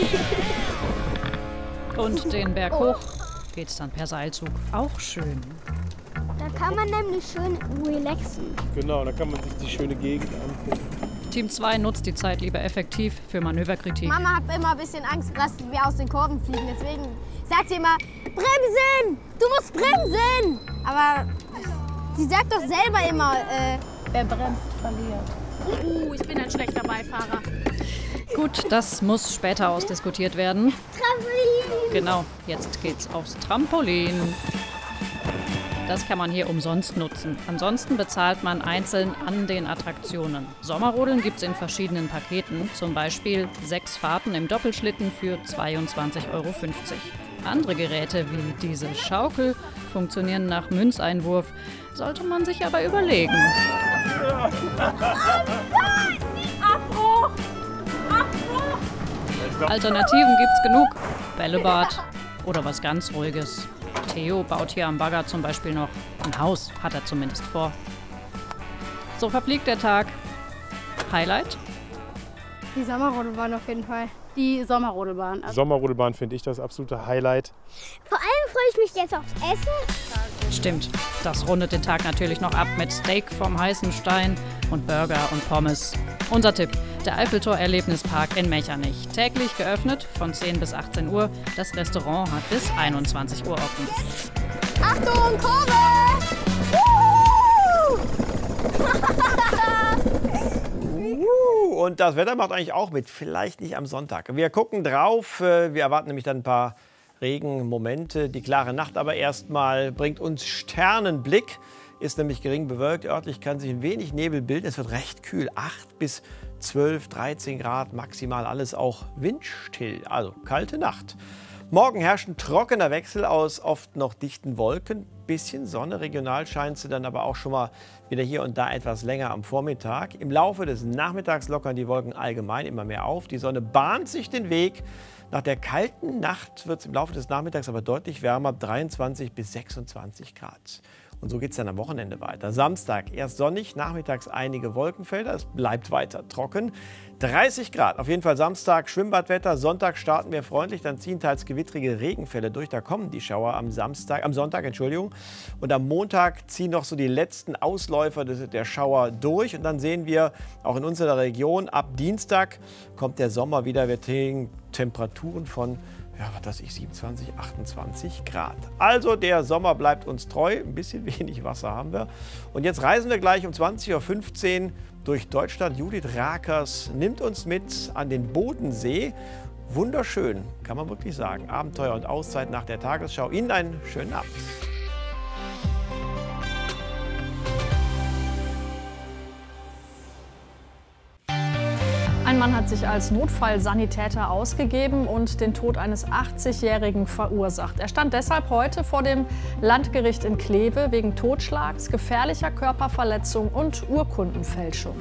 Und den Berg hoch geht's dann per Seilzug. Auch schön. Da kann man nämlich schön relaxen. Genau, da kann man sich die schöne Gegend angucken. Team 2 nutzt die Zeit lieber effektiv für Manöverkritik. Mama hat immer ein bisschen Angst, dass wir aus den Kurven fliegen. Deswegen sagt sie immer, bremsen! Du musst bremsen! Aber sie sagt doch selber immer, wer bremst, verliert. Ich bin ein schlechter Beifahrer. Gut, das muss später ausdiskutiert werden. Trampolin! Genau, jetzt geht's aufs Trampolin. Das kann man hier umsonst nutzen. Ansonsten bezahlt man einzeln an den Attraktionen. Sommerrodeln gibt es in verschiedenen Paketen, zum Beispiel 6 Fahrten im Doppelschlitten für 22,50 €. Andere Geräte wie diese Schaukel funktionieren nach Münzeinwurf, sollte man sich aber überlegen. Abbruch! Alternativen gibt's genug. Bällebad oder was ganz Ruhiges. Theo baut hier am Bagger zum Beispiel noch ein Haus, hat er zumindest vor. So verfliegt der Tag. Highlight? Die Sommerrodelbahn auf jeden Fall. Die Sommerrodelbahn. Sommerrodelbahn finde ich das absolute Highlight. Vor allem freue ich mich jetzt aufs Essen. Stimmt, das rundet den Tag natürlich noch ab mit Steak vom heißen Stein und Burger und Pommes. Unser Tipp, der Eiffeltor-Erlebnispark in Mechernich. Täglich geöffnet von 10 bis 18 Uhr. Das Restaurant hat bis 21 Uhr offen. Achtung, Kurve! Und das Wetter macht eigentlich auch mit, vielleicht nicht am Sonntag. Wir gucken drauf, wir erwarten nämlich dann ein paar Regenmomente. Die klare Nacht aber erstmal bringt uns Sternenblick, ist nämlich gering bewölkt. Örtlich kann sich ein wenig Nebel bilden, es wird recht kühl, 8 bis 12, 13 Grad maximal, alles auch windstill, also kalte Nacht. Morgen herrscht ein trockener Wechsel aus oft noch dichten Wolken. Bisschen Sonne, regional scheint sie dann aber auch schon mal wieder hier und da etwas länger am Vormittag. Im Laufe des Nachmittags lockern die Wolken allgemein immer mehr auf. Die Sonne bahnt sich den Weg. Nach der kalten Nacht wird es im Laufe des Nachmittags aber deutlich wärmer, 23 bis 26 Grad. Und so geht es dann am Wochenende weiter. Samstag erst sonnig, nachmittags einige Wolkenfelder, es bleibt weiter trocken. 30 Grad, auf jeden Fall Samstag Schwimmbadwetter. Sonntag starten wir freundlich, dann ziehen teils gewittrige Regenfälle durch. Da kommen die Schauer am Sonntag. Und am Montag ziehen noch so die letzten Ausläufer der Schauer durch. Und dann sehen wir auch in unserer Region, ab Dienstag kommt der Sommer wieder. Wir kriegen Temperaturen von 27, 28 Grad. Also der Sommer bleibt uns treu. Ein bisschen wenig Wasser haben wir. Und jetzt reisen wir gleich um 20:15 Uhr durch Deutschland. Judith Rakers nimmt uns mit an den Bodensee. Wunderschön, kann man wirklich sagen. Abenteuer und Auszeit nach der Tagesschau. Ihnen einen schönen Abend. Ein Mann hat sich als Notfallsanitäter ausgegeben und den Tod eines 80-Jährigen verursacht. Er stand deshalb heute vor dem Landgericht in Kleve wegen Totschlags, gefährlicher Körperverletzung und Urkundenfälschung.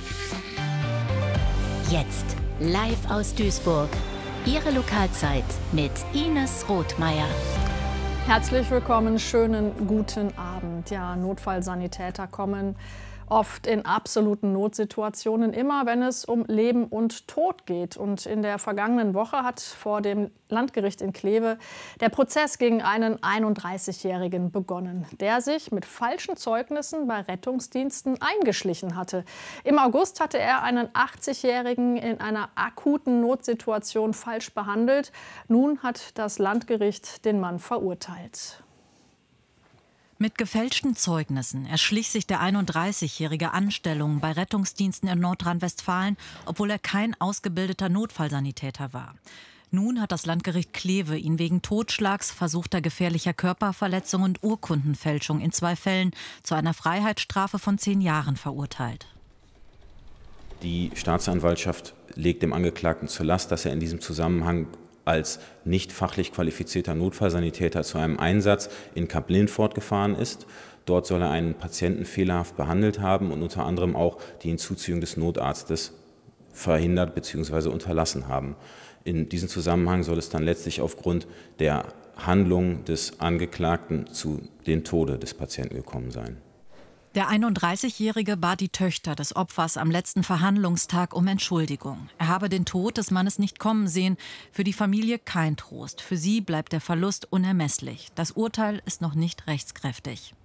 Jetzt live aus Duisburg. Ihre Lokalzeit mit Ines Rothmeier. Herzlich willkommen, schönen guten Abend. Ja, Notfallsanitäter kommen oft in absoluten Notsituationen, immer wenn es um Leben und Tod geht. Und in der vergangenen Woche hat vor dem Landgericht in Kleve der Prozess gegen einen 31-Jährigen begonnen, der sich mit falschen Zeugnissen bei Rettungsdiensten eingeschlichen hatte. Im August hatte er einen 80-Jährigen in einer akuten Notsituation falsch behandelt. Nun hat das Landgericht den Mann verurteilt. Mit gefälschten Zeugnissen erschlich sich der 31-Jährige Anstellungen bei Rettungsdiensten in Nordrhein-Westfalen, obwohl er kein ausgebildeter Notfallsanitäter war. Nun hat das Landgericht Kleve ihn wegen Totschlags, versuchter gefährlicher Körperverletzung und Urkundenfälschung in 2 Fällen zu einer Freiheitsstrafe von 10 Jahren verurteilt. Die Staatsanwaltschaft legt dem Angeklagten zur Last, dass er in diesem Zusammenhang als nicht fachlich qualifizierter Notfallsanitäter zu einem Einsatz in Kap-Lindfort gefahren ist. Dort soll er einen Patienten fehlerhaft behandelt haben und unter anderem auch die Hinzuziehung des Notarztes verhindert bzw. unterlassen haben. In diesem Zusammenhang soll es dann letztlich aufgrund der Handlung des Angeklagten zu dem Tode des Patienten gekommen sein. Der 31-Jährige bat die Töchter des Opfers am letzten Verhandlungstag um Entschuldigung. Er habe den Tod des Mannes nicht kommen sehen. Für die Familie kein Trost. Für sie bleibt der Verlust unermesslich. Das Urteil ist noch nicht rechtskräftig.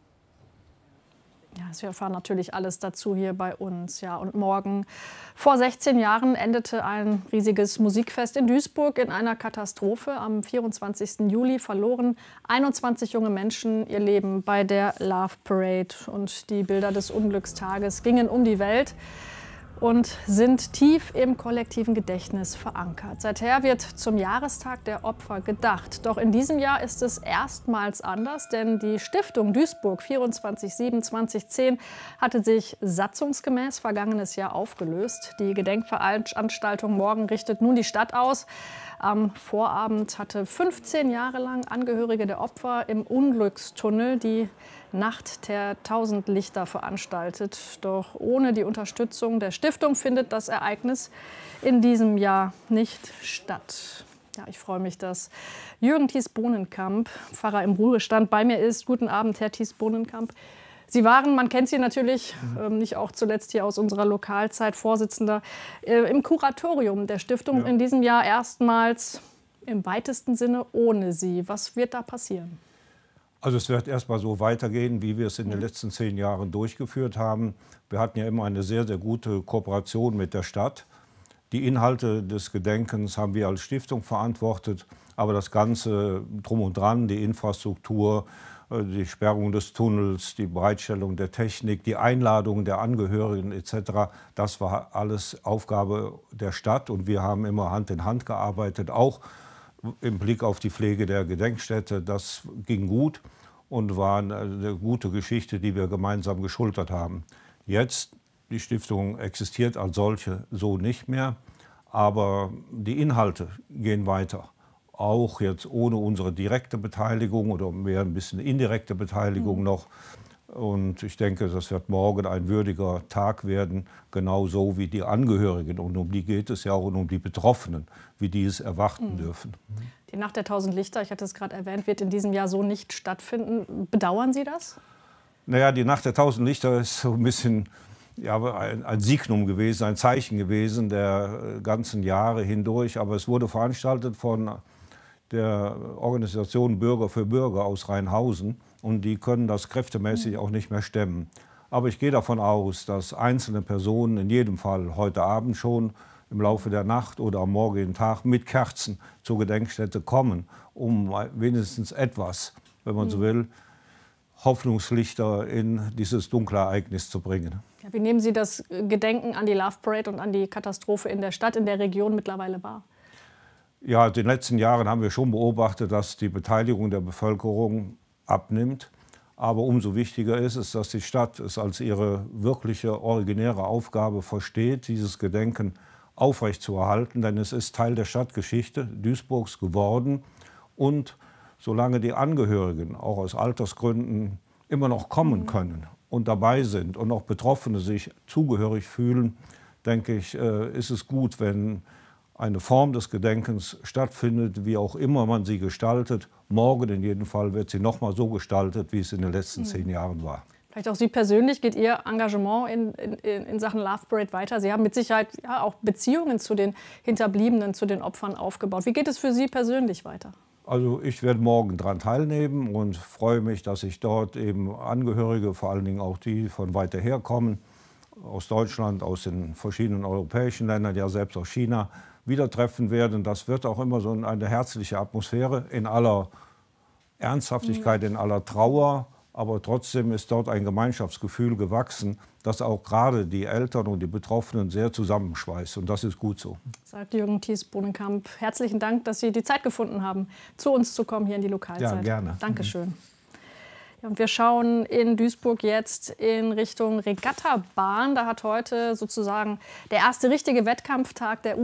Ja, wir erfahren natürlich alles dazu hier bei uns. Ja, und morgen vor 16 Jahren endete ein riesiges Musikfest in Duisburg in einer Katastrophe. Am 24. Juli verloren 21 junge Menschen ihr Leben bei der Love Parade. Und die Bilder des Unglückstages gingen um die Welt und sind tief im kollektiven Gedächtnis verankert. Seither wird zum Jahrestag der Opfer gedacht. Doch in diesem Jahr ist es erstmals anders, denn die Stiftung Duisburg 24/7/2010 hatte sich satzungsgemäß vergangenes Jahr aufgelöst. Die Gedenkveranstaltung morgen richtet nun die Stadt aus. Am Vorabend hatte 15 Jahre lang Angehörige der Opfer im Unglückstunnel die Nacht der 1000 Lichter veranstaltet. Doch ohne die Unterstützung der Stiftung findet das Ereignis in diesem Jahr nicht statt. Ja, ich freue mich, dass Jürgen Thies-Bohnenkamp, Pfarrer im Ruhestand, bei mir ist. Guten Abend, Herr Thies-Bohnenkamp. Sie waren, man kennt Sie natürlich, nicht auch zuletzt hier aus unserer Lokalzeit, Vorsitzender im Kuratorium der Stiftung. Ja. In diesem Jahr erstmals im weitesten Sinne ohne Sie. Was wird da passieren? Also es wird erstmal so weitergehen, wie wir es in den letzten 10 Jahren durchgeführt haben. Wir hatten ja immer eine sehr, sehr gute Kooperation mit der Stadt. Die Inhalte des Gedenkens haben wir als Stiftung verantwortet, aber das Ganze drum und dran, die Infrastruktur, die Sperrung des Tunnels, die Bereitstellung der Technik, die Einladung der Angehörigen etc., das war alles Aufgabe der Stadt und wir haben immer Hand in Hand gearbeitet, auch im Blick auf die Pflege der Gedenkstätte. Das ging gut und war eine gute Geschichte, die wir gemeinsam geschultert haben. Jetzt, die Stiftung existiert als solche so nicht mehr, aber die Inhalte gehen weiter. Auch jetzt ohne unsere direkte Beteiligung oder mehr ein bisschen indirekte Beteiligung noch. Und ich denke, das wird morgen ein würdiger Tag werden, genauso wie die Angehörigen. Und um die geht es ja auch, und um die Betroffenen, wie die es erwarten dürfen. Die Nacht der 1000 Lichter, ich hatte es gerade erwähnt, wird in diesem Jahr so nicht stattfinden. Bedauern Sie das? Naja, die Nacht der 1000 Lichter ist so ein bisschen ein Signum gewesen, ein Zeichen gewesen der ganzen Jahre hindurch. Aber es wurde veranstaltet von der Organisation Bürger für Bürger aus Rheinhausen. Und die können das kräftemäßig auch nicht mehr stemmen. Aber ich gehe davon aus, dass einzelne Personen in jedem Fall heute Abend schon im Laufe der Nacht oder am morgigen Tag mit Kerzen zur Gedenkstätte kommen, um wenigstens etwas, wenn man so will, Hoffnungslichter in dieses dunkle Ereignis zu bringen. Ja, wie nehmen Sie das Gedenken an die Love Parade und an die Katastrophe in der Stadt, in der Region mittlerweile wahr? Ja, in den letzten Jahren haben wir schon beobachtet, dass die Beteiligung der Bevölkerung abnimmt. Aber umso wichtiger ist es, dass die Stadt es als ihre wirkliche, originäre Aufgabe versteht, dieses Gedenken aufrechtzuerhalten. Denn es ist Teil der Stadtgeschichte Duisburgs geworden. Und solange die Angehörigen auch aus Altersgründen immer noch kommen können und dabei sind und auch Betroffene sich zugehörig fühlen, denke ich, ist es gut, wenn eine Form des Gedenkens stattfindet, wie auch immer man sie gestaltet. Morgen in jedem Fall wird sie noch mal so gestaltet, wie es in den letzten 10 Jahren war. Vielleicht auch Sie persönlich, geht Ihr Engagement in Sachen Love Parade weiter? Sie haben mit Sicherheit ja auch Beziehungen zu den Hinterbliebenen, zu den Opfern aufgebaut. Wie geht es für Sie persönlich weiter? Also ich werde morgen daran teilnehmen und freue mich, dass ich dort eben Angehörige, vor allen Dingen auch die von weiter her kommen, aus Deutschland, aus den verschiedenen europäischen Ländern, ja selbst aus China, wieder treffen werden. Das wird auch immer so eine herzliche Atmosphäre in aller Ernsthaftigkeit, in aller Trauer. Aber trotzdem ist dort ein Gemeinschaftsgefühl gewachsen, das auch gerade die Eltern und die Betroffenen sehr zusammenschweißt. Und das ist gut so. Sagt Jürgen Thies-Bohnenkamp. Herzlichen Dank, dass Sie die Zeit gefunden haben, zu uns zu kommen hier in die Lokalzeit. Ja, gerne. Dankeschön. Ja, und wir schauen in Duisburg jetzt in Richtung Regattabahn. Da hat heute sozusagen der erste richtige Wettkampftag der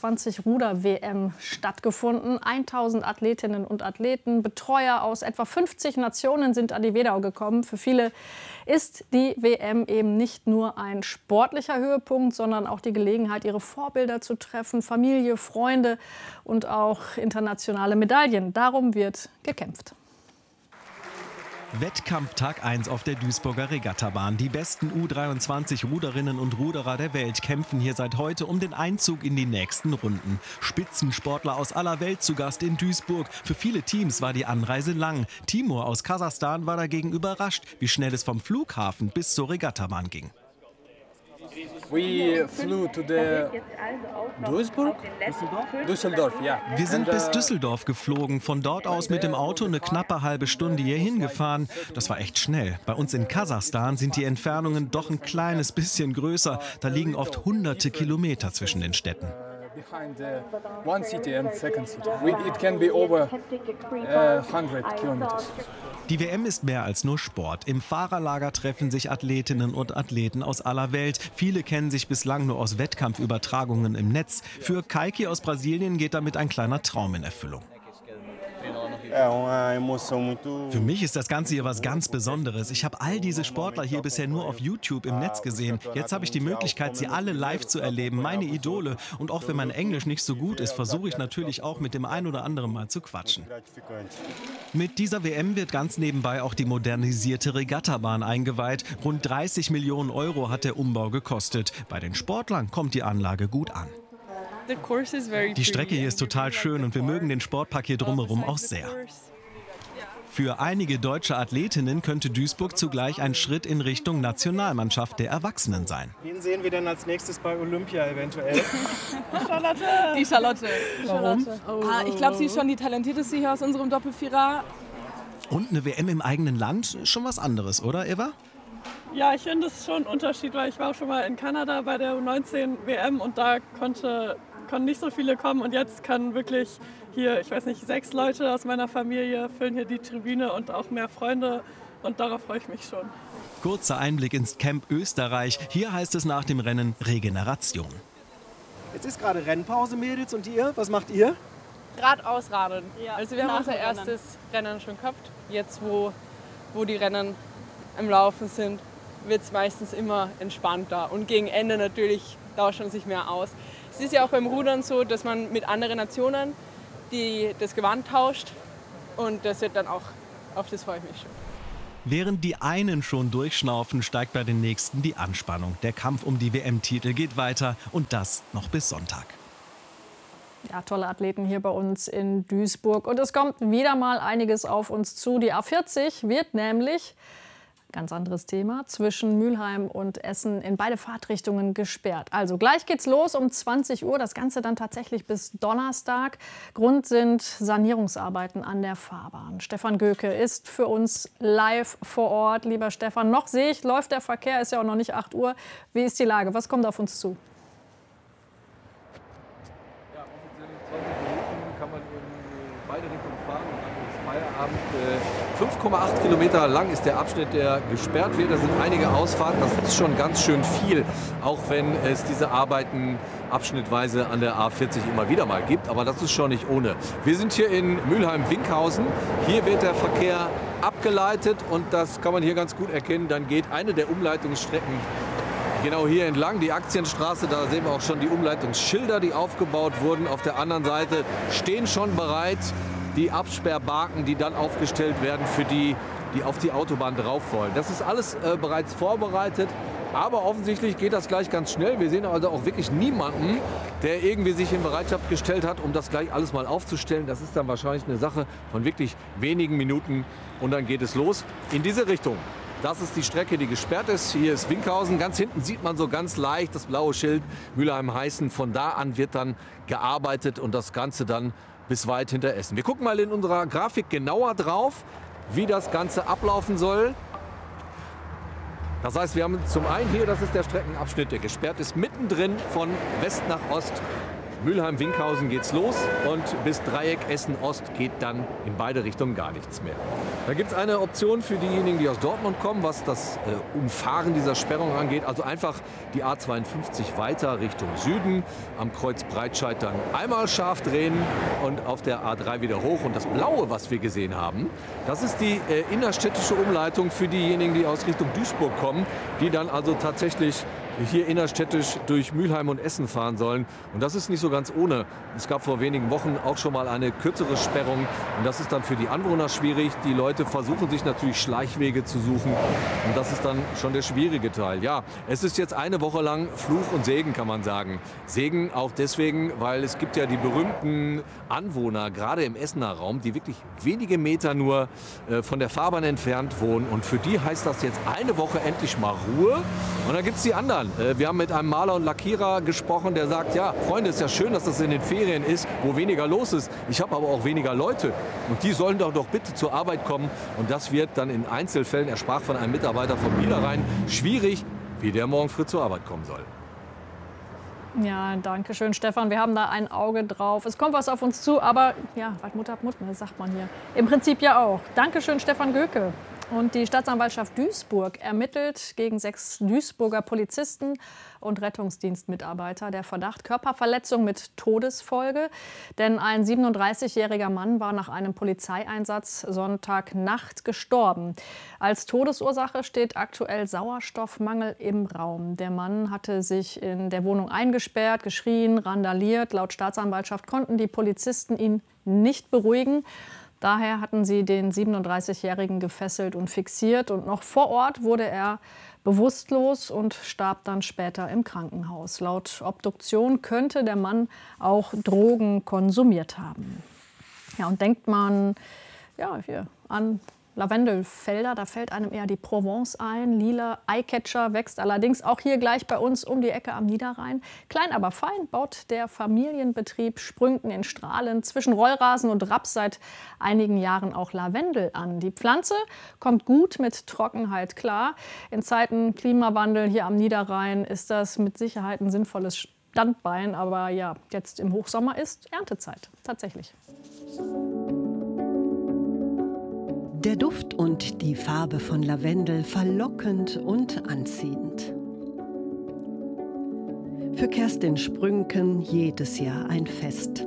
U23-Ruder-WM stattgefunden. 1000 Athletinnen und Athleten, Betreuer aus etwa 50 Nationen sind an die Wedau gekommen. Für viele ist die WM eben nicht nur ein sportlicher Höhepunkt, sondern auch die Gelegenheit, ihre Vorbilder zu treffen, Familie, Freunde und auch internationale Medaillen. Darum wird gekämpft. Wettkampftag 1 auf der Duisburger Regattabahn. Die besten U23-Ruderinnen und Ruderer der Welt kämpfen hier seit heute um den Einzug in die nächsten Runden. Spitzensportler aus aller Welt zu Gast in Duisburg. Für viele Teams war die Anreise lang. Timur aus Kasachstan war dagegen überrascht, wie schnell es vom Flughafen bis zur Regattabahn ging. We flew to the Düsseldorf, ja. Wir sind bis Düsseldorf geflogen, von dort aus mit dem Auto eine knappe halbe Stunde hier hingefahren. Das war echt schnell. Bei uns in Kasachstan sind die Entfernungen doch ein kleines bisschen größer. Da liegen oft hunderte Kilometer zwischen den Städten. Behind one city and second city. It can be over 100 kilometers. Die WM ist mehr als nur Sport. Im Fahrerlager treffen sich Athletinnen und Athleten aus aller Welt. Viele kennen sich bislang nur aus Wettkampfübertragungen im Netz. Für Kaiki aus Brasilien geht damit ein kleiner Traum in Erfüllung. Für mich ist das Ganze hier was ganz Besonderes. Ich habe all diese Sportler hier bisher nur auf YouTube im Netz gesehen. Jetzt habe ich die Möglichkeit, sie alle live zu erleben, meine Idole. Und auch wenn mein Englisch nicht so gut ist, versuche ich natürlich auch mit dem einen oder anderen mal zu quatschen. Mit dieser WM wird ganz nebenbei auch die modernisierte Regattabahn eingeweiht. Rund 30 Millionen Euro hat der Umbau gekostet. Bei den Sportlern kommt die Anlage gut an. Die Strecke hier ist total schön und wir mögen den Sportpark hier drumherum auch sehr. Für einige deutsche Athletinnen könnte Duisburg zugleich ein Schritt in Richtung Nationalmannschaft der Erwachsenen sein. Wen sehen wir denn als nächstes bei Olympia eventuell? Charlotte. Die Charlotte. Warum? Ich glaube, sie ist schon die talentierteste hier aus unserem Doppelvierer. Und eine WM im eigenen Land, schon was anderes, oder Eva? Ja, ich finde es schon ein Unterschied, weil ich war auch schon mal in Kanada bei der U19 WM und da konnten nicht so viele kommen und jetzt können wirklich hier, ich weiß nicht, 6 Leute aus meiner Familie füllen hier die Tribüne und auch mehr Freunde und darauf freue ich mich schon. Kurzer Einblick ins Camp Österreich. Hier heißt es nach dem Rennen Regeneration. Jetzt ist gerade Rennpause, Mädels, und ihr? Was macht ihr? Radaus radeln. Ja, also wir haben unser erstes Rennen schon gehabt. Jetzt, wo die Rennen im Laufen sind, wird es meistens immer entspannter und gegen Ende natürlich tauscht man sich mehr aus. Es ist ja auch beim Rudern so, dass man mit anderen Nationen das Gewand tauscht und das wird dann auch, auf das freue ich mich schon. Während die einen schon durchschnaufen, steigt bei den nächsten die Anspannung. Der Kampf um die WM-Titel geht weiter und das noch bis Sonntag. Ja, tolle Athleten hier bei uns in Duisburg. Und es kommt wieder mal einiges auf uns zu. Die A40 wird nämlich, ganz anderes Thema, zwischen Mülheim und Essen in beide Fahrtrichtungen gesperrt. Also gleich geht's los um 20 Uhr, das Ganze dann tatsächlich bis Donnerstag. Grund sind Sanierungsarbeiten an der Fahrbahn. Stefan Göke ist für uns live vor Ort. Lieber Stefan, noch sehe ich, läuft der Verkehr, ist ja auch noch nicht 8 Uhr. Wie ist die Lage? Was kommt auf uns zu? Ja, offiziell in 20 Minuten kann man in beide Richtungen fahren und dann ist Feierabend. 5,8 Kilometer lang ist der Abschnitt, der gesperrt wird. Da sind einige Ausfahrten. Das ist schon ganz schön viel, auch wenn es diese Arbeiten abschnittweise an der A40 immer wieder mal gibt. Aber das ist schon nicht ohne. Wir sind hier in Mülheim-Winkhausen. Hier wird der Verkehr abgeleitet und das kann man hier ganz gut erkennen. Dann geht eine der Umleitungsstrecken genau hier entlang, die Aktienstraße. Da sehen wir auch schon die Umleitungsschilder, die aufgebaut wurden. Auf der anderen Seite stehen schon bereit die Absperrbarken, die dann aufgestellt werden für die, die auf die Autobahn drauf wollen. Das ist alles bereits vorbereitet, aber offensichtlich geht das gleich ganz schnell. Wir sehen also auch wirklich niemanden, der irgendwie sich in Bereitschaft gestellt hat, um das gleich alles mal aufzustellen. Das ist dann wahrscheinlich eine Sache von wirklich wenigen Minuten und dann geht es los in diese Richtung. Das ist die Strecke, die gesperrt ist. Hier ist Winkhausen. Ganz hinten sieht man so ganz leicht das blaue Schild Mülheim-Heißen. Von da an wird dann gearbeitet und das Ganze dann bis weit hinter Essen. Wir gucken mal in unserer Grafik genauer drauf, wie das Ganze ablaufen soll. Das heißt, wir haben zum einen hier, das ist der Streckenabschnitt, der gesperrt ist, mittendrin von West nach Ost. Mülheim-Winkhausen geht's los und bis Dreieck Essen-Ost geht dann in beide Richtungen gar nichts mehr. Da gibt es eine Option für diejenigen, die aus Dortmund kommen, was das Umfahren dieser Sperrung angeht. Also einfach die A52 weiter Richtung Süden, am Kreuz Breitscheid dann einmal scharf drehen und auf der A3 wieder hoch. Und das Blaue, was wir gesehen haben, das ist die innerstädtische Umleitung für diejenigen, die aus Richtung Duisburg kommen, die dann also tatsächlich hier innerstädtisch durch Mülheim und Essen fahren sollen. Und das ist nicht so ganz ohne. Es gab vor wenigen Wochen auch schon mal eine kürzere Sperrung. Und das ist dann für die Anwohner schwierig. Die Leute versuchen sich natürlich Schleichwege zu suchen. Und das ist dann schon der schwierige Teil. Ja, es ist jetzt eine Woche lang Fluch und Segen, kann man sagen. Segen auch deswegen, weil es gibt ja die berühmten Anwohner, gerade im Essener Raum, die wirklich wenige Meter nur von der Fahrbahn entfernt wohnen. Und für die heißt das jetzt eine Woche endlich mal Ruhe. Und dann gibt es die anderen. Wir haben mit einem Maler und Lackierer gesprochen, der sagt, ja, Freunde, ist ja schön, dass das in den Ferien ist, wo weniger los ist. Ich habe aber auch weniger Leute. Und die sollen doch bitte zur Arbeit kommen. Und das wird dann in Einzelfällen, er sprach von einem Mitarbeiter vom Niederrhein, schwierig, wie der morgen früh zur Arbeit kommen soll. Ja, danke schön, Stefan. Wir haben da ein Auge drauf. Es kommt was auf uns zu, aber ja, was Mut hat Mut, das sagt man hier. Im Prinzip ja auch. Dankeschön, Stefan Göke. Und die Staatsanwaltschaft Duisburg ermittelt gegen 6 Duisburger Polizisten und Rettungsdienstmitarbeiter. Der Verdacht Körperverletzung mit Todesfolge. Denn ein 37-jähriger Mann war nach einem Polizeieinsatz Sonntagnacht gestorben. Als Todesursache steht aktuell Sauerstoffmangel im Raum. Der Mann hatte sich in der Wohnung eingesperrt, geschrien, randaliert. Laut Staatsanwaltschaft konnten die Polizisten ihn nicht beruhigen. Daher hatten sie den 37-Jährigen gefesselt und fixiert. Und noch vor Ort wurde er bewusstlos und starb dann später im Krankenhaus. Laut Obduktion könnte der Mann auch Drogen konsumiert haben. Ja, und denkt man hier an Lavendelfelder, da fällt einem eher die Provence ein. Lila Eyecatcher wächst allerdings auch hier gleich bei uns um die Ecke am Niederrhein. Klein, aber fein baut der Familienbetrieb Sprünken in Strahlen zwischen Rollrasen und Raps seit einigen Jahren auch Lavendel an. Die Pflanze kommt gut mit Trockenheit klar. In Zeiten Klimawandel hier am Niederrhein ist das mit Sicherheit ein sinnvolles Standbein. Aber ja, jetzt im Hochsommer ist Erntezeit, tatsächlich. Der Duft und die Farbe von Lavendel verlockend und anziehend. Für Kerstin Sprünken jedes Jahr ein Fest.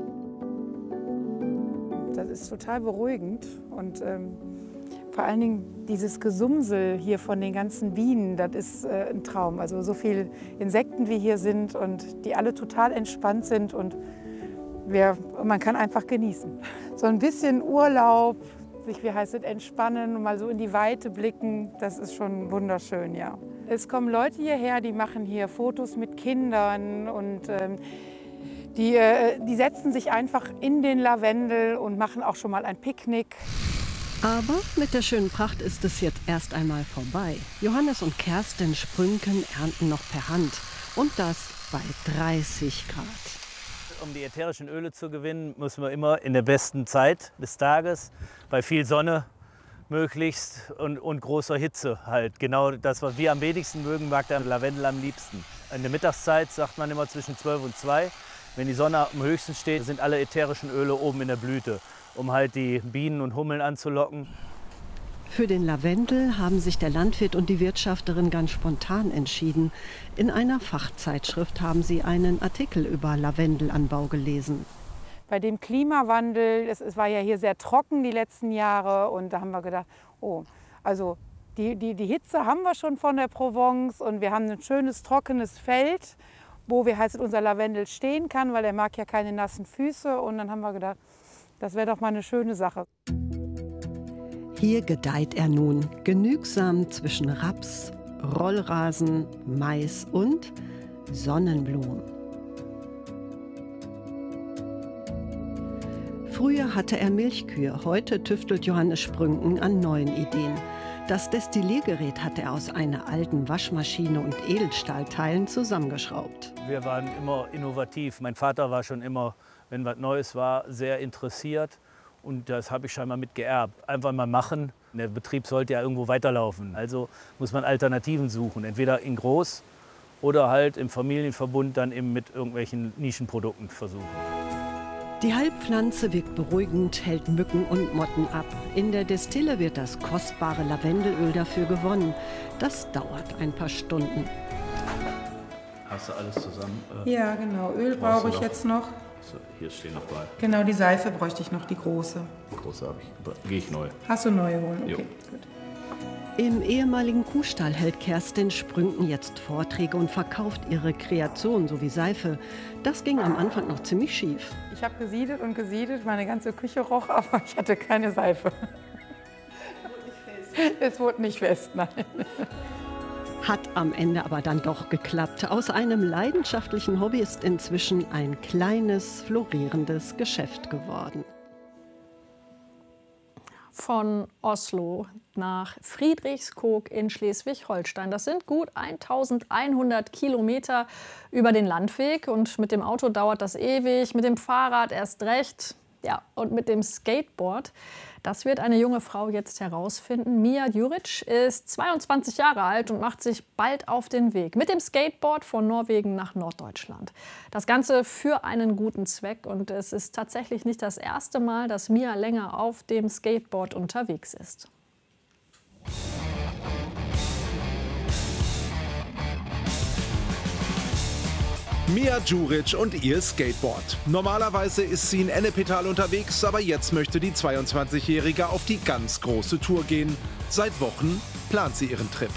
Das ist total beruhigend und vor allen Dingen dieses Gesumsel hier von den ganzen Bienen, das ist ein Traum. Also so viele Insekten wie hier sind und die alle total entspannt sind und man kann einfach genießen. So ein bisschen Urlaub, sich, wie heißt es, entspannen und mal so in die Weite blicken, das ist schon wunderschön, ja. Es kommen Leute hierher, die machen hier Fotos mit Kindern und die setzen sich einfach in den Lavendel und machen auch schon mal ein Picknick. Aber mit der schönen Pracht ist es jetzt erst einmal vorbei. Johannes und Kerstin Sprünken ernten noch per Hand und das bei 30 Grad. Um die ätherischen Öle zu gewinnen, müssen wir immer in der besten Zeit des Tages, bei viel Sonne möglichst und großer Hitze halt. Genau das, was wir am wenigsten mögen, mag der Lavendel am liebsten. In der Mittagszeit sagt man immer zwischen 12 und 2. Wenn die Sonne am höchsten steht, sind alle ätherischen Öle oben in der Blüte, um halt die Bienen und Hummeln anzulocken. Für den Lavendel haben sich der Landwirt und die Wirtschafterin ganz spontan entschieden. In einer Fachzeitschrift haben sie einen Artikel über Lavendelanbau gelesen. Bei dem Klimawandel, es war ja hier sehr trocken die letzten Jahre und da haben wir gedacht, oh, also die Hitze haben wir schon von der Provence und wir haben ein schönes trockenes Feld, wo unser Lavendel stehen kann, weil er mag ja keine nassen Füße und dann haben wir gedacht, das wäre doch mal eine schöne Sache. Hier gedeiht er nun genügsam zwischen Raps, Rollrasen, Mais und Sonnenblumen. Früher hatte er Milchkühe, heute tüftelt Johannes Sprünken an neuen Ideen. Das Destilliergerät hat er aus einer alten Waschmaschine und Edelstahlteilen zusammengeschraubt. Wir waren immer innovativ. Mein Vater war schon immer, wenn was Neues war, sehr interessiert. Und das habe ich scheinbar mitgeerbt. Einfach mal machen. Der Betrieb sollte ja irgendwo weiterlaufen. Also muss man Alternativen suchen. Entweder in groß oder halt im Familienverbund dann eben mit irgendwelchen Nischenprodukten versuchen. Die Heilpflanze wirkt beruhigend, hält Mücken und Motten ab. In der Destille wird das kostbare Lavendelöl dafür gewonnen. Das dauert ein paar Stunden. Hast du alles zusammen? Ja, genau. Öl brauche ich jetzt noch. So, hier stehen noch bei. Genau, die Seife bräuchte ich noch, die große. Die große habe ich. Gehe ich neu. Hast du neue holen? Okay, gut. Im ehemaligen Kuhstall hält Kerstin Sprünken jetzt Vorträge und verkauft ihre Kreation sowie Seife. Das ging am Anfang noch ziemlich schief. Ich habe gesiedet und gesiedet, meine ganze Küche roch, aber ich hatte keine Seife. Es wurde nicht fest, nein. Hat am Ende aber dann doch geklappt. Aus einem leidenschaftlichen Hobby ist inzwischen ein kleines, florierendes Geschäft geworden. Von Oslo nach Friedrichskoog in Schleswig-Holstein. Das sind gut 1100 Kilometer über den Landweg. Und mit dem Auto dauert das ewig, mit dem Fahrrad erst recht. Ja, und mit dem Skateboard, das wird eine junge Frau jetzt herausfinden. Mia Djuric ist 22 Jahre alt und macht sich bald auf den Weg mit dem Skateboard von Norwegen nach Norddeutschland. Das Ganze für einen guten Zweck. Und es ist tatsächlich nicht das erste Mal, dass Mia länger auf dem Skateboard unterwegs ist. Mia Djuric und ihr Skateboard. Normalerweise ist sie in Ennepetal unterwegs, aber jetzt möchte die 22-Jährige auf die ganz große Tour gehen. Seit Wochen plant sie ihren Trip.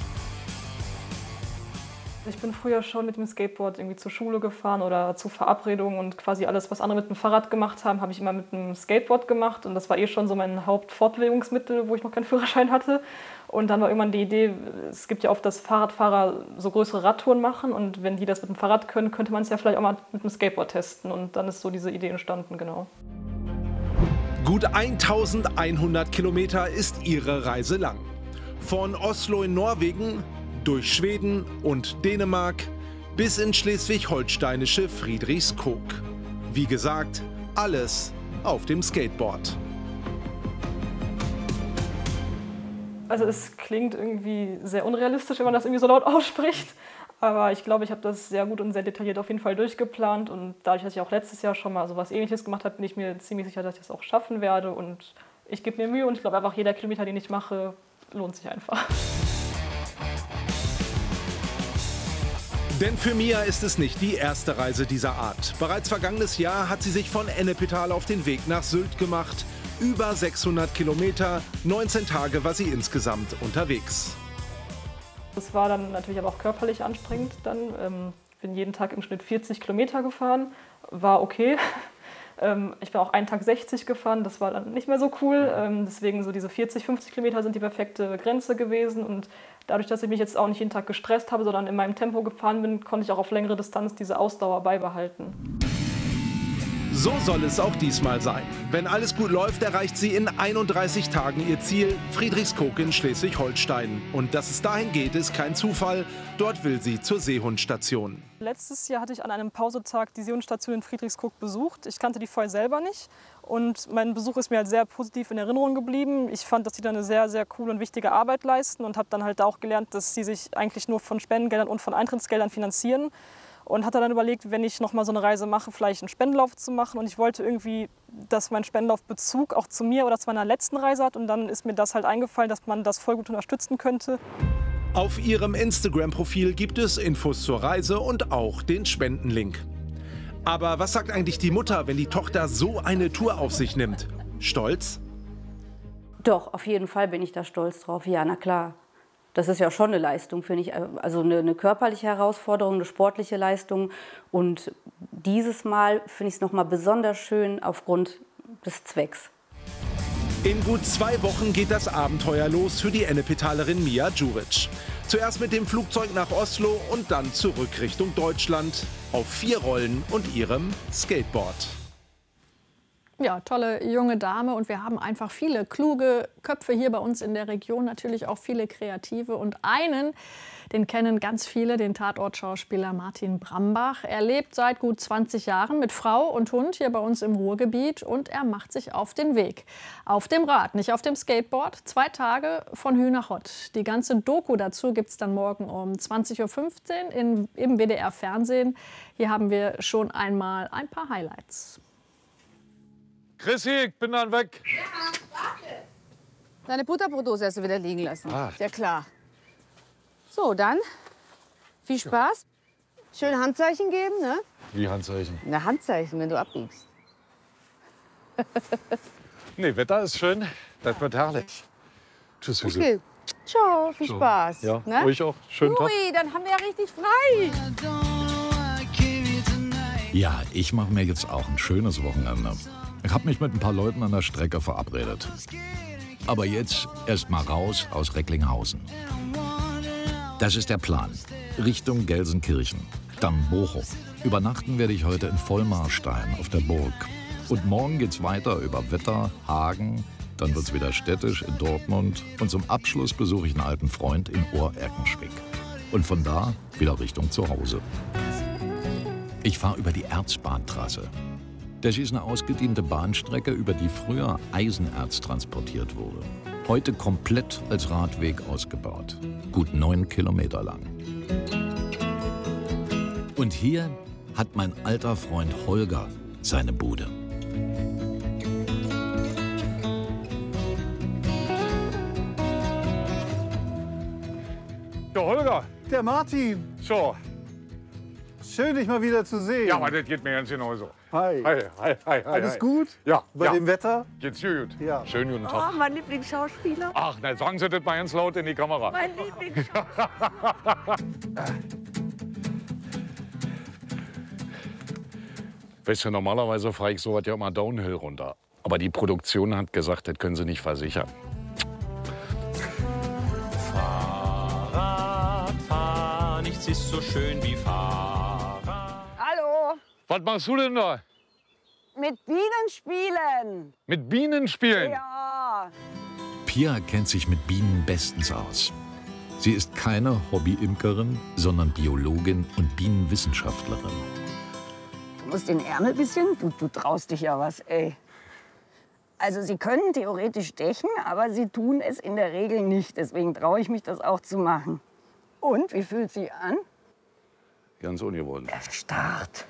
Ich bin früher schon mit dem Skateboard irgendwie zur Schule gefahren oder zu Verabredungen und quasi alles, was andere mit dem Fahrrad gemacht haben, habe ich immer mit dem Skateboard gemacht. Und das war schon so mein Hauptfortbewegungsmittel, wo ich noch keinen Führerschein hatte. Und dann war irgendwann die Idee, es gibt ja oft, dass Fahrradfahrer so größere Radtouren machen. Und wenn die das mit dem Fahrrad können, könnte man es ja vielleicht auch mal mit dem Skateboard testen. Und dann ist so diese Idee entstanden, genau. Gut 1100 Kilometer ist ihre Reise lang. Von Oslo in Norwegen, durch Schweden und Dänemark bis in schleswig-holsteinische Friedrichskoog. Wie gesagt, alles auf dem Skateboard. Also es klingt irgendwie sehr unrealistisch, wenn man das irgendwie so laut ausspricht. Aber ich glaube, ich habe das sehr gut und sehr detailliert auf jeden Fall durchgeplant. Und dadurch, dass ich auch letztes Jahr schon mal so was Ähnliches gemacht habe, bin ich mir ziemlich sicher, dass ich das auch schaffen werde. Und ich gebe mir Mühe und ich glaube einfach, jeder Kilometer, den ich mache, lohnt sich einfach. Denn für Mia ist es nicht die erste Reise dieser Art. Bereits vergangenes Jahr hat sie sich von Ennepetal auf den Weg nach Sylt gemacht. Über 600 Kilometer, 19 Tage war sie insgesamt unterwegs. Das war dann natürlich aber auch körperlich anstrengend. Ich bin jeden Tag im Schnitt 40 Kilometer gefahren, war okay. Ich bin auch einen Tag 60 gefahren, das war dann nicht mehr so cool. Deswegen so diese 40, 50 Kilometer sind die perfekte Grenze gewesen. Und dadurch, dass ich mich jetzt auch nicht jeden Tag gestresst habe, sondern in meinem Tempo gefahren bin, konnte ich auch auf längere Distanz diese Ausdauer beibehalten. So soll es auch diesmal sein. Wenn alles gut läuft, erreicht sie in 31 Tagen ihr Ziel, Friedrichskoog in Schleswig-Holstein. Und dass es dahin geht, ist kein Zufall. Dort will sie zur Seehundstation. Letztes Jahr hatte ich an einem Pausetag die Seehundstation in Friedrichskoog besucht. Ich kannte die vorher selber nicht. Und mein Besuch ist mir halt sehr positiv in Erinnerung geblieben. Ich fand, dass die da eine sehr, sehr coole und wichtige Arbeit leisten und habe dann halt auch gelernt, dass sie sich eigentlich nur von Spendengeldern und von Eintrittsgeldern finanzieren. Und hatte dann überlegt, wenn ich noch mal so eine Reise mache, vielleicht einen Spendenlauf zu machen. Und ich wollte irgendwie, dass mein Spendenlauf Bezug auch zu mir oder zu meiner letzten Reise hat. Und dann ist mir das halt eingefallen, dass man das voll gut unterstützen könnte. Auf ihrem Instagram-Profil gibt es Infos zur Reise und auch den Spendenlink. Aber was sagt eigentlich die Mutter, wenn die Tochter so eine Tour auf sich nimmt? Stolz? Doch, auf jeden Fall bin ich da stolz drauf. Ja, na klar. Das ist ja schon eine Leistung, finde ich. Also eine körperliche Herausforderung, eine sportliche Leistung. Und dieses Mal finde ich es noch mal besonders schön aufgrund des Zwecks. In gut 2 Wochen geht das Abenteuer los für die Ennepetalerin Mia Djuric. Zuerst mit dem Flugzeug nach Oslo und dann zurück Richtung Deutschland auf 4 Rollen und ihrem Skateboard. Ja, tolle junge Dame und wir haben einfach viele kluge Köpfe hier bei uns in der Region, natürlich auch viele Kreative und einen, den kennen ganz viele, den Tatortschauspieler Martin Brambach. Er lebt seit gut 20 Jahren mit Frau und Hund hier bei uns im Ruhrgebiet und er macht sich auf den Weg. Auf dem Rad, nicht auf dem Skateboard, 2 Tage von Hü nach Hott. Die ganze Doku dazu gibt es dann morgen um 20:15 Uhr im WDR Fernsehen. Hier haben wir schon einmal ein paar Highlights. Chrissy, ich bin dann weg. Ja, warte. Deine Butterbrotdose hast du wieder liegen lassen. Ach. Ja, klar. So, dann viel Spaß. Schön Handzeichen geben, ne? Wie Handzeichen? Na, Handzeichen, wenn du abbiegst. Nee, Wetter ist schön. Das wird herrlich. Tschüss, Füße. Okay. Ciao, viel So. Spaß. Ja, ne? euch auch. Schönen Tag. Ui, dann haben wir ja richtig frei. Ja, ich mache mir jetzt auch ein schönes Wochenende. Ich habe mich mit ein paar Leuten an der Strecke verabredet. Aber jetzt erst mal raus aus Recklinghausen. Das ist der Plan. Richtung Gelsenkirchen, dann Bochum. Übernachten werde ich heute in Vollmarstein auf der Burg. Und morgen geht's weiter über Wetter, Hagen, dann wird's wieder städtisch in Dortmund und zum Abschluss besuche ich einen alten Freund in Ohr-Erkenschwick. Und von da wieder Richtung Zuhause. Ich fahre über die Erzbahntrasse. Das ist eine ausgediente Bahnstrecke, über die früher Eisenerz transportiert wurde. Heute komplett als Radweg ausgebaut. Gut 9 Kilometer lang. Und hier hat mein alter Freund Holger seine Bude. Der Holger. Der Martin. So. Schön, dich mal wieder zu sehen. Ja, aber das geht mir ganz genauso. Hi. Hi, hi, hi. Alles hi. gut? Ja. Bei dem Wetter? Geht's dir gut? Ja. Schönen guten Tag. Oh, mein Lieblingsschauspieler. Ach, na, sagen Sie das mal ganz laut in die Kamera. Mein Lieblingsschauspieler. Weißt du, normalerweise fahre ich sowas ja immer Downhill runter. Aber die Produktion hat gesagt, das können sie nicht versichern. Fahrradfahren, nichts ist so schön wie Fahrrad. Hallo, Was machst du denn da? mit Bienen spielen. Mit Bienen spielen? Ja. Pia kennt sich mit Bienen bestens aus. Sie ist keine Hobbyimkerin, sondern Biologin und Bienenwissenschaftlerin. Du musst den Ärmel ein bisschen, du traust dich ja was, ey. Also sie können theoretisch stechen, aber sie tun es in der Regel nicht. Deswegen traue ich mich, das auch zu machen. Und, wie fühlt sie an? Ganz ungewohnt. Erstarrt.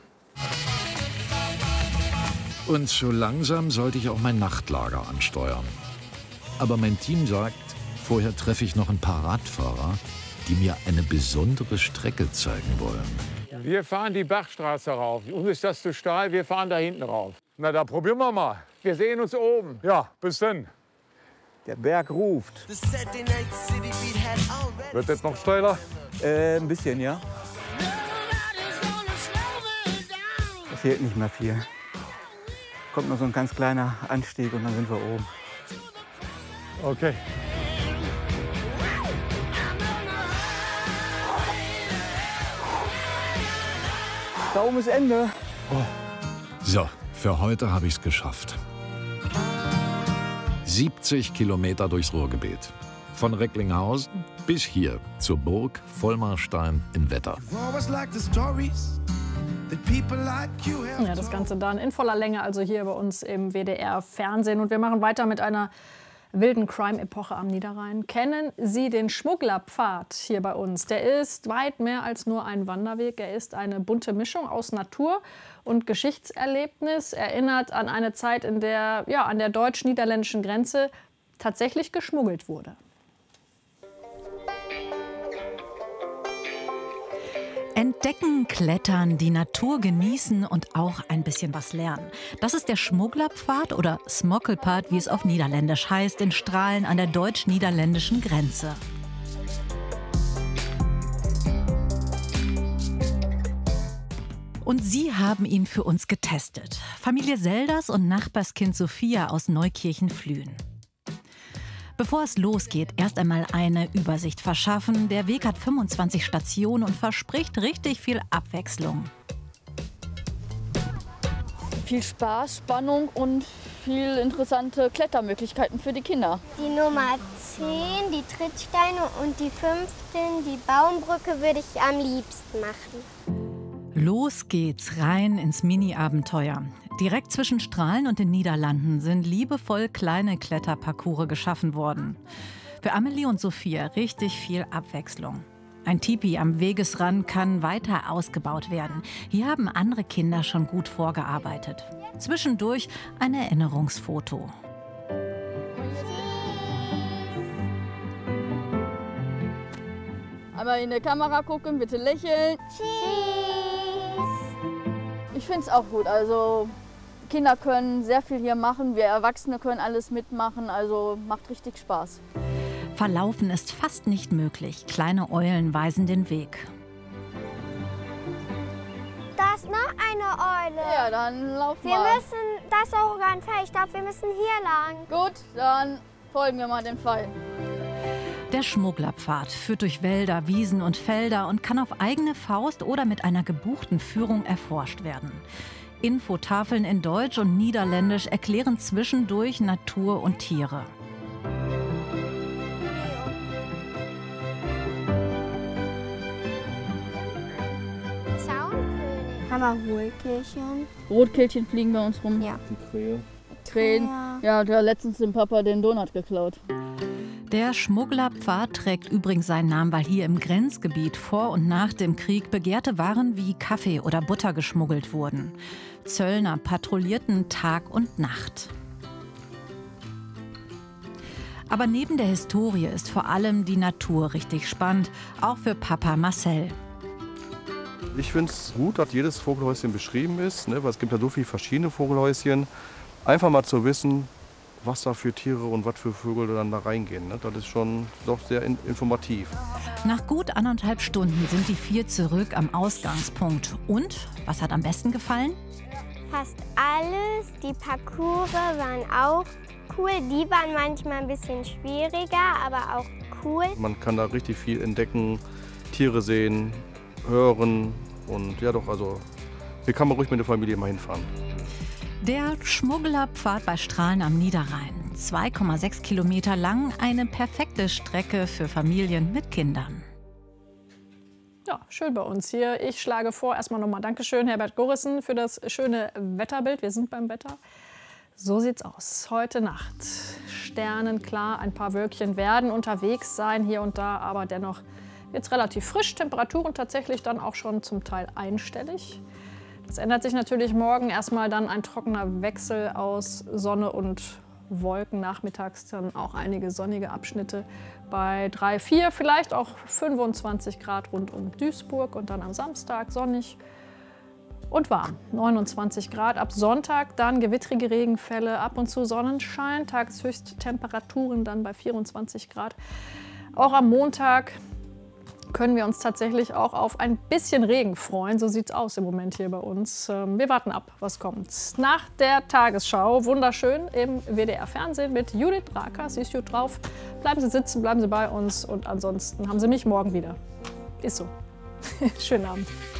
Und so langsam sollte ich auch mein Nachtlager ansteuern. Aber mein Team sagt, vorher treffe ich noch ein paar Radfahrer, die mir eine besondere Strecke zeigen wollen. Wir fahren die Bergstraße rauf. Uns ist das zu steil, wir fahren da hinten rauf. Na, da probieren wir mal. Wir sehen uns oben. Ja, bis dann. Der Berg ruft. Wird das noch steiler? Ein bisschen, ja. Da fehlt nicht mehr viel. Kommt noch so ein ganz kleiner Anstieg und dann sind wir oben. Okay. Da oben ist Ende. So, für heute habe ich es geschafft. 70 Kilometer durchs Ruhrgebiet. Von Recklinghausen bis hier zur Burg Vollmarstein in Wetter. Ja, das Ganze dann in voller Länge, also hier bei uns im WDR-Fernsehen. Und wir machen weiter mit einer wilden Crime-Epoche am Niederrhein. Kennen Sie den Schmugglerpfad hier bei uns? Der ist weit mehr als nur ein Wanderweg. Er ist eine bunte Mischung aus Natur und Geschichtserlebnis. Erinnert an eine Zeit, in der an der deutsch-niederländischen Grenze tatsächlich geschmuggelt wurde. Entdecken, klettern, die Natur genießen und auch ein bisschen was lernen. Das ist der Schmugglerpfad oder Smokkelpad, wie es auf Niederländisch heißt, in Strahlen an der deutsch-niederländischen Grenze. Und Sie haben ihn für uns getestet. Familie Selders und Nachbarskind Sophia aus Neukirchen-Flühen. Bevor es losgeht, erst einmal eine Übersicht verschaffen. Der Weg hat 25 Stationen und verspricht richtig viel Abwechslung. Viel Spaß, Spannung und viel interessante Klettermöglichkeiten für die Kinder. Die Nummer 10, die Trittsteine und die 15, die Baumbrücke, würde ich am liebsten machen. Los geht's rein ins Mini-Abenteuer. Direkt zwischen Strahlen und den Niederlanden sind liebevoll kleine Kletterparcours geschaffen worden. Für Amelie und Sophia richtig viel Abwechslung. Ein Tipi am Wegesrand kann weiter ausgebaut werden. Hier haben andere Kinder schon gut vorgearbeitet. Zwischendurch ein Erinnerungsfoto. Einmal in die Kamera gucken, bitte lächeln. Tschüss. Ich finde es auch gut. Also Kinder können sehr viel hier machen, wir Erwachsene können alles mitmachen, also macht richtig Spaß. Verlaufen ist fast nicht möglich. Kleine Eulen weisen den Weg. Da ist noch eine Eule. Ja, dann laufen wir. Wir müssen, das ist auch ein Pfeil. Ich glaube, wir müssen hier lang. Gut, dann folgen wir mal dem Pfeil. Der Schmugglerpfad führt durch Wälder, Wiesen und Felder und kann auf eigene Faust oder mit einer gebuchten Führung erforscht werden. Infotafeln in Deutsch und Niederländisch erklären zwischendurch Natur und Tiere. Zaunkönig. Haben wir Rotkehlchen? Rotkehlchen fliegen bei uns rum. Ja. Krähen. Ja, der hat letztens dem Papa den Donut geklaut. Der Schmugglerpfad trägt übrigens seinen Namen, weil hier im Grenzgebiet vor und nach dem Krieg begehrte Waren wie Kaffee oder Butter geschmuggelt wurden. Zöllner patrouillierten Tag und Nacht. Aber neben der Historie ist vor allem die Natur richtig spannend, auch für Papa Marcel. Ich finde es gut, dass jedes Vogelhäuschen beschrieben ist, ne, weil es gibt ja so viele verschiedene Vogelhäuschen. Einfach mal zu wissen, was da für Tiere und was für Vögel dann da reingehen. Ne? Das ist schon doch sehr informativ. Nach gut 1,5 Stunden sind die 4 zurück am Ausgangspunkt. Und, was hat am besten gefallen? Fast alles. Die Parcours waren auch cool. Die waren manchmal ein bisschen schwieriger, aber auch cool. Man kann da richtig viel entdecken, Tiere sehen, hören. Und ja doch, also hier kann man ruhig mit der Familie mal hinfahren. Der Schmugglerpfad bei Strahlen am Niederrhein. 2,6 Kilometer lang, eine perfekte Strecke für Familien mit Kindern. Ja, schön bei uns hier. Ich schlage vor, erstmal nochmal Dankeschön, Herbert Gorissen, für das schöne Wetterbild. Wir sind beim Wetter. So sieht's aus. Heute Nacht sternenklar, ein paar Wölkchen werden unterwegs sein, hier und da, aber dennoch jetzt relativ frisch. Temperaturen tatsächlich dann auch schon zum Teil einstellig. Das ändert sich natürlich morgen. Erstmal dann ein trockener Wechsel aus Sonne und Wolken. Nachmittags dann auch einige sonnige Abschnitte bei 3, 4, vielleicht auch 25 Grad rund um Duisburg. Und dann am Samstag sonnig und warm, 29 Grad. Ab Sonntag dann gewittrige Regenfälle, ab und zu Sonnenschein. Tageshöchsttemperaturen dann bei 24 Grad. Auch am Montag können wir uns tatsächlich auch auf ein bisschen Regen freuen. So sieht es aus im Moment hier bei uns. Wir warten ab, was kommt. Nach der Tagesschau, wunderschön, im WDR-Fernsehen mit Judith Raker. Sie ist gut drauf. Bleiben Sie sitzen, bleiben Sie bei uns und ansonsten haben Sie mich morgen wieder. Ist so. Schönen Abend.